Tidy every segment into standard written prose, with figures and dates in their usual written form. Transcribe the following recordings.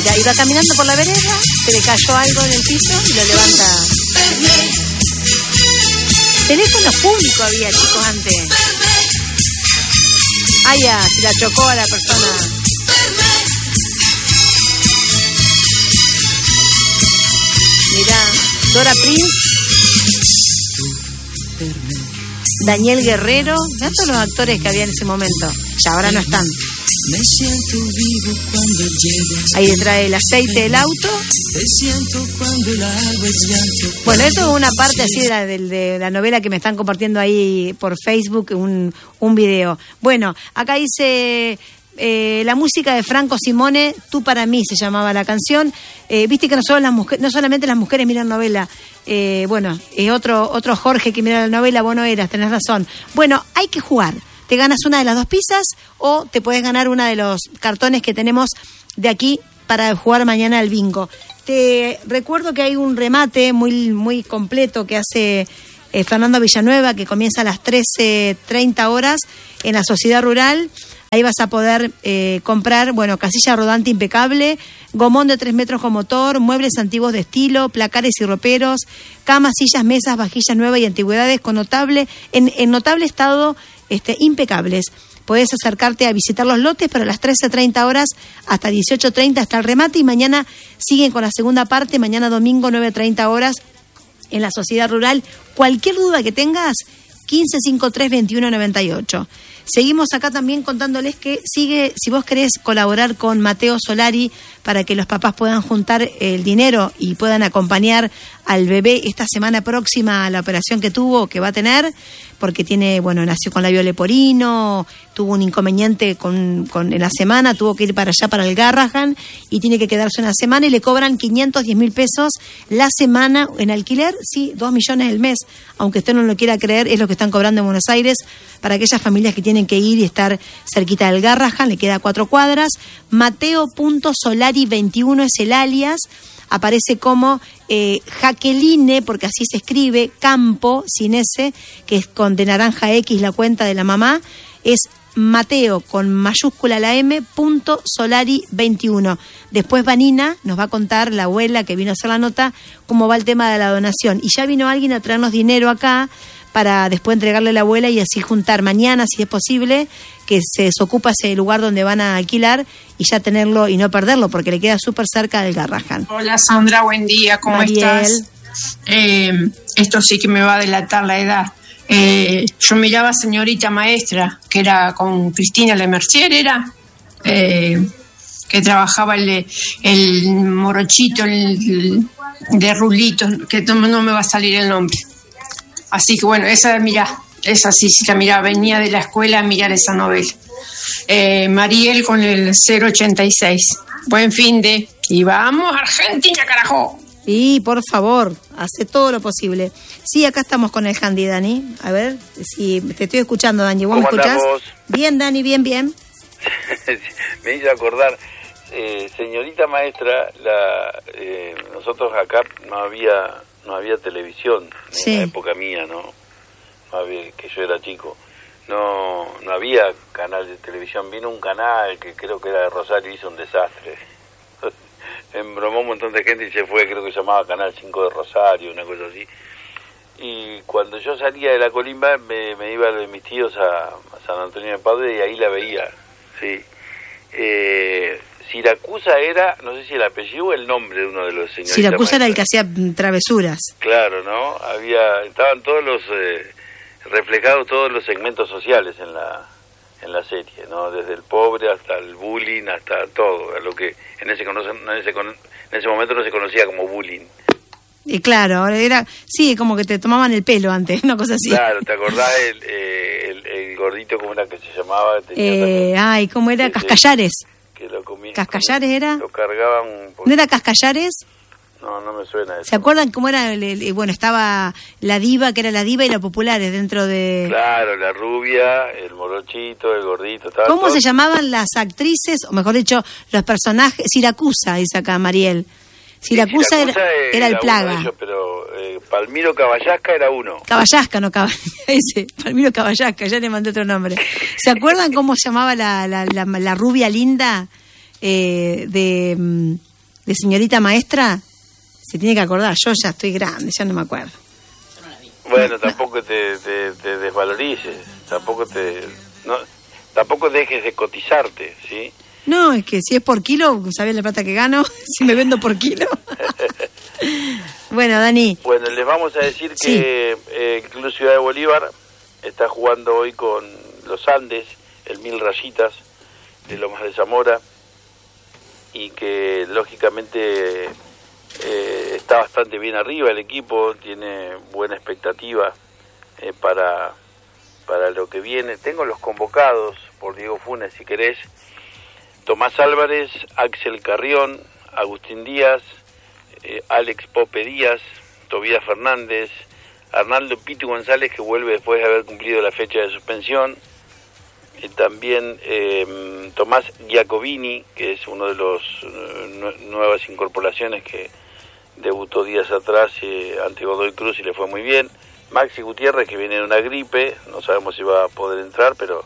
Mira, iba caminando por la vereda, se le cayó algo en el piso y lo levanta. Teléfono público había, chicos, antes. Ah, ya, se la chocó a la persona. Mirá, Dora Prince, Daniel Guerrero, mirá todos los actores que había en ese momento. Ya ahora no están. Me siento vivo cuando llegas. Ahí detrás el aceite del auto. Te siento cuando el agua es llanto. Bueno, eso es una parte así de la novela que me están compartiendo ahí por Facebook, un video. Bueno, acá dice la música de Franco Simone, Tú para mí se llamaba la canción. Viste que no solamente las mujeres miran novela. Bueno, otro Jorge que mira la novela, vos no eras, tenés razón. Bueno, hay que jugar. Te ganas una de las 2 pizzas o te puedes ganar una de los cartones que tenemos de aquí para jugar mañana al bingo. Te recuerdo que hay un remate muy, muy completo que hace Fernando Villanueva, que comienza a las 13:30 horas en la Sociedad Rural. Ahí vas a poder comprar, bueno, casilla rodante impecable, gomón de 3 metros con motor, muebles antiguos de estilo, placares y roperos, camas, sillas, mesas, vajillas nuevas y antigüedades con en notable estado, impecables. Podés acercarte a visitar los lotes, pero a las 13:30 horas hasta 18:30 está el remate y mañana siguen con la segunda parte, mañana domingo 9:30 horas en la Sociedad Rural. Cualquier duda que tengas, 1553-2198. Seguimos acá también contándoles que si vos querés colaborar con Mateo Solari para que los papás puedan juntar el dinero y puedan acompañar al bebé esta semana próxima a la operación que va a tener, porque nació con labio leporino, tuvo un inconveniente en la semana, tuvo que ir para allá, para el Garrahan, y tiene que quedarse una semana y le cobran 510.000 pesos la semana en alquiler, sí, 2 millones el mes, aunque usted no lo quiera creer, es lo que están cobrando en Buenos Aires para aquellas familias que tienen que ir y estar cerquita del Garrahan, le queda 4 cuadras. Mateo.solari21 es el alias. Aparece como Jaqueline, porque así se escribe, Campo, sin S, que es con de naranja X la cuenta de la mamá, es Mateo con mayúscula la M, .solari21. Después Vanina nos va a contar, la abuela que vino a hacer la nota, cómo va el tema de la donación. Y ya vino alguien a traernos dinero acá para después entregarle a la abuela y así juntar mañana, si es posible, que se desocupa ese lugar donde van a alquilar y ya tenerlo y no perderlo, porque le queda súper cerca del Garrahan. Hola Sandra, buen día, ¿cómo estás? Esto sí que me va a delatar la edad. Yo miraba a Señorita Maestra, que era con Cristina Lemercier, que trabajaba el morochito de rulitos, que no me va a salir el nombre. Así que bueno, esa sí la miraba, venía de la escuela a mirar esa novela. Mariel con el 086. Buen fin de... Y vamos, Argentina, carajo. Y por favor, hace todo lo posible. Sí, acá estamos con el Handy, Dani. A ver, si te estoy escuchando, Dani. ¿Vos me escuchás? Bien, Dani, bien. Me hizo acordar, señorita maestra, nosotros acá no había televisión en la época mía, no había, que yo era chico. No había canal de televisión. Vino un canal que creo que era de Rosario y hizo un desastre. Embromó un montón de gente y se fue, creo que se llamaba Canal 5 de Rosario, una cosa así. Y cuando yo salía de la Colimba me iba de mis tíos a San Antonio de Padre y ahí la veía, sí. Siracusa era, no sé si el apellido o el nombre de uno de los señores. Siracusa era el que hacía travesuras. Claro, ¿no? Estaban todos reflejados todos los segmentos sociales en la serie, ¿no? Desde el pobre hasta el bullying, hasta todo, lo que en ese momento no se conocía como bullying. Y claro, ahora era, sí, como que te tomaban el pelo antes, una cosa así. Claro, ¿te acordás el gordito, cómo era que se llamaba? ¿Cómo era? Cascallares. Que lo comía. ¿Cascallares era? Lo cargaban. ¿No era Cascallares? No me suena eso. ¿Se acuerdan cómo era? Bueno, estaba la diva, que era la diva y los populares dentro de... Claro, la rubia, el morochito, el gordito. ¿Cómo se llamaban las actrices, o mejor dicho, los personajes? Siracusa, dice acá Mariel. Siracusa era el plaga. Ellos, pero Palmiro Caballasca era uno. Caballasca, no ese, Palmiro Caballasca, ya le mandé otro nombre. ¿Se acuerdan cómo se llamaba la rubia linda de Señorita Maestra, se tiene que acordar. Yo ya estoy grande, ya no me acuerdo. Bueno, tampoco te desvalorices, tampoco dejes de cotizarte, ¿sí? No, es que si es por kilo, ¿sabés la plata que gano? Si me vendo por kilo. Bueno, Dani. Bueno, les vamos a decir que el Club Ciudad de Bolívar está jugando hoy con los Andes, el 1000 Rayitas de Lomas de Zamora, y que lógicamente está bastante bien arriba el equipo, tiene buena expectativa para lo que viene. Tengo los convocados por Diego Funes, si querés: Tomás Álvarez, Axel Carrión, Agustín Díaz, Alex Pope Díaz, Tobías Fernández, Arnaldo Pitu González, que vuelve después de haber cumplido la fecha de suspensión, también Tomás Giacobini, que es uno de los nuevas incorporaciones que debutó días atrás ante Godoy Cruz y le fue muy bien. Maxi Gutiérrez, que viene de una gripe, no sabemos si va a poder entrar, pero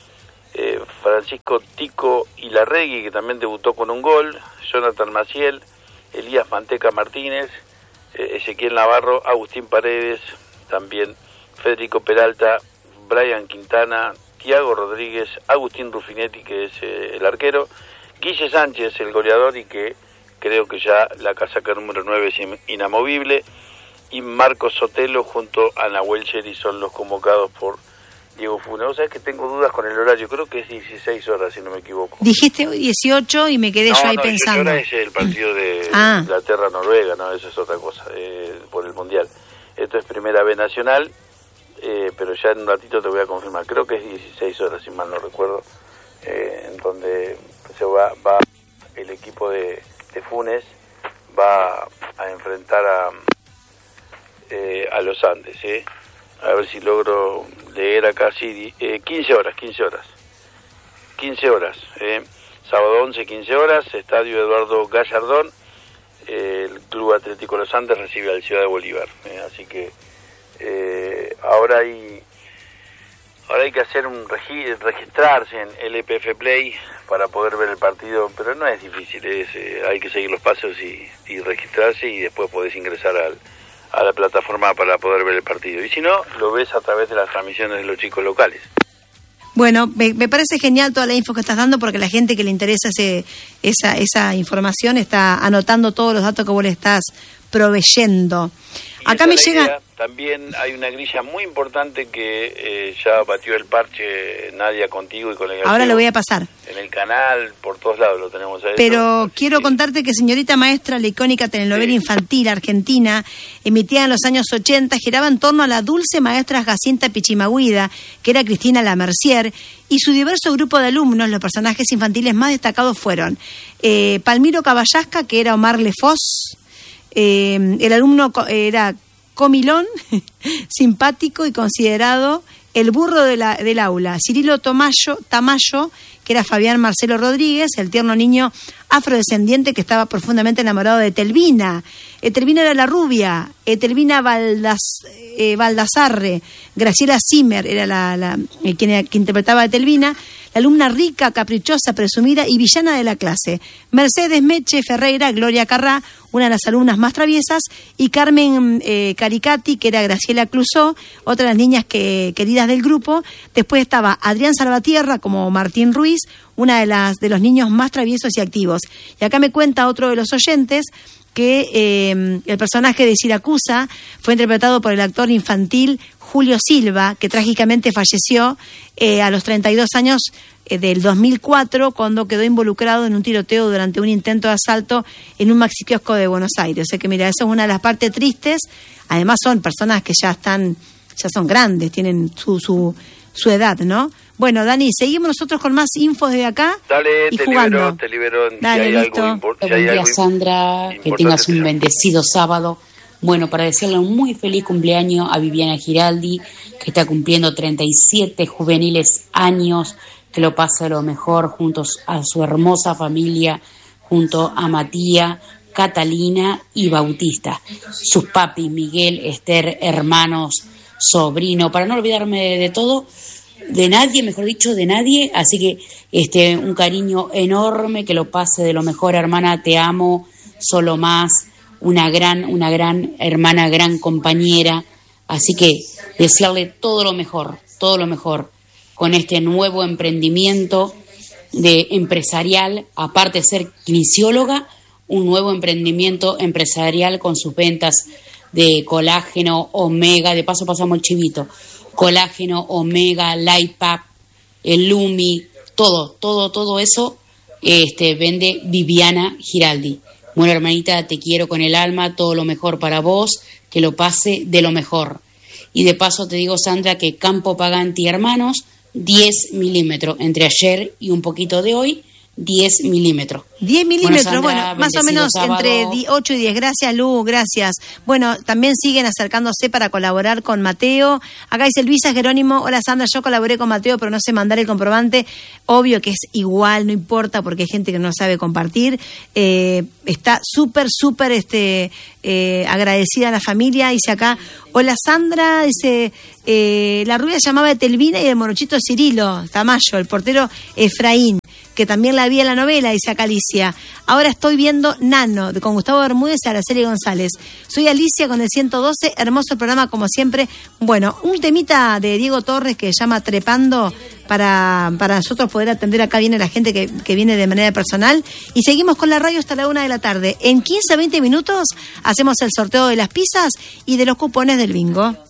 Francisco Tico Ilarregui, que también debutó con un gol, Jonathan Maciel, Elías Manteca Martínez, Ezequiel Navarro, Agustín Paredes, también Federico Peralta, Brian Quintana, Tiago Rodríguez, Agustín Rufinetti, que es el arquero, Guille Sánchez, el goleador, y que creo que ya la casaca número 9 es inamovible, y Marcos Sotelo junto a Nahuel Cheri son los convocados por Diego Funes. Vos sabés que tengo dudas con el horario, creo que es 16 horas, si no me equivoco. Dijiste hoy 18 y me quedé yo ahí pensando. No, 18 horas es el partido de Inglaterra-Noruega, no, eso es otra cosa, por el Mundial. Esto es Primera B Nacional, pero ya en un ratito te voy a confirmar. Creo que es 16 horas, si mal no recuerdo, en donde se va el equipo de Funes va a enfrentar a los Andes, a ver si logro leer acá, sí, 15 horas, sábado 11, 15 horas, Estadio Eduardo Gallardón, el Club Atlético Los Andes recibe al Ciudad de Bolívar, así que ahora hay que hacer registrarse en LPF Play para poder ver el partido, pero no es difícil, hay que seguir los pasos y registrarse, y después podés ingresar a la plataforma para poder ver el partido. Y si no, lo ves a través de las transmisiones de los chicos locales. Bueno, me parece genial toda la info que estás dando, porque la gente que le interesa esa información está anotando todos los datos que vos le estás proveyendo. Y acá me llega... También hay una grilla muy importante que ya batió el parche Nadia contigo y con el... Ahora lo voy a pasar. En el canal, por todos lados lo tenemos a eso. Pero quiero contarte que Señorita Maestra, la icónica telenovela infantil argentina, emitida en los años 80, giraba en torno a la dulce maestra Jacinta Pichimagüida, que era Cristina Lamercier, y su diverso grupo de alumnos. Los personajes infantiles más destacados fueron Palmiro Caballasca, que era Omar Lefoz, el alumno era comilón, simpático y considerado el burro del aula, Cirilo Tamayo, que era Fabián Marcelo Rodríguez, el tierno niño afrodescendiente que estaba profundamente enamorado de Etelvina. Etelvina era la rubia, Etelvina Baldassarre, Graciela Zimmer era quien interpretaba a Etelvina, la alumna rica, caprichosa, presumida y villana de la clase. Mercedes Meche Ferreira, Gloria Carrá, una de las alumnas más traviesas, y Carmen Caricati, que era Graciela Clusó, otra de las niñas queridas del grupo. Después estaba Adrián Salvatierra como Martín Ruiz, una de los niños más traviesos y activos. Y acá me cuenta otro de los oyentes que el personaje de Siracusa fue interpretado por el actor infantil Julio Silva, que trágicamente falleció a los 32 años del 2004, cuando quedó involucrado en un tiroteo durante un intento de asalto en un maxiquiosco de Buenos Aires. O sea que mira, eso es una de las partes tristes. Además son personas que ya son grandes, tienen su edad, ¿no? Bueno, Dani, seguimos nosotros con más infos de acá. Dale, y jugando. Te libero. Dale, si hay listo. Buen día, Sandra, que tengas un bendecido sábado. Bueno, para decirle un muy feliz cumpleaños a Viviana Giraldi, que está cumpliendo 37 juveniles años, que lo pase lo mejor junto a su hermosa familia, junto a Matías, Catalina y Bautista, sus papis Miguel, Esther, hermanos, sobrino, para no olvidarme de todo, de nadie, mejor dicho, de nadie. Así que un cariño enorme, que lo pase de lo mejor, hermana, te amo, Solo Más, una gran hermana, gran compañera. Así que desearle todo lo mejor con este nuevo emprendimiento empresarial, aparte de ser kinesióloga, un nuevo emprendimiento empresarial con sus ventas de colágeno, omega, de paso pasamos el chivito, colágeno, omega, Lifepack, el Lumi, todo eso vende Viviana Giraldi. Bueno, hermanita, te quiero con el alma, todo lo mejor para vos, que lo pase de lo mejor. Y de paso te digo, Sandra, que Campo Paganti Hermanos, 10 milímetros, entre ayer y un poquito de hoy, 10 milímetros. 10 milímetros, Sandra, bueno, más o menos sábado. Entre 8 y 10. Gracias, Lu, gracias. Bueno, también siguen acercándose para colaborar con Mateo. Acá dice Luisa Jerónimo, hola Sandra, yo colaboré con Mateo, pero no sé mandar el comprobante. Obvio que es igual, no importa, porque hay gente que no sabe compartir. Está súper agradecida a la familia. Dice acá, hola Sandra, dice, la rubia llamaba Etelvina y el morochito Cirilo Tamayo, el portero Efraín, que también la vi en la novela, dice acá Alicia. Ahora estoy viendo Nano, con Gustavo Bermúdez y Araceli González. Soy Alicia con el 112, hermoso el programa como siempre. Bueno, un temita de Diego Torres que se llama Trepando para nosotros poder atender. Acá viene la gente que viene de manera personal. Y seguimos con la radio hasta la 1 p.m. En 15 a 20 minutos hacemos el sorteo de las pizzas y de los cupones del bingo.